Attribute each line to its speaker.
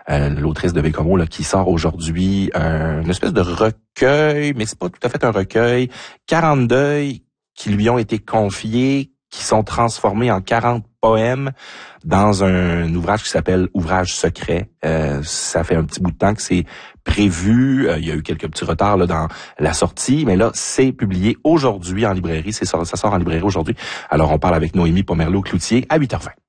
Speaker 1: l'autrice de Bécomo, là, qui sort aujourd'hui une espèce de recueil, mais c'est pas tout à fait un recueil, 40 deuils qui lui ont été confiés, qui sont transformés en 40 poèmes dans un ouvrage qui s'appelle Ouvrage secret. Ça fait un petit bout de temps que c'est prévu. Il y a eu quelques petits retards là, dans la sortie, mais là, c'est publié aujourd'hui en librairie. Ça sort en librairie aujourd'hui. Alors, on parle avec Noémie Pomerleau-Cloutier à 8h20.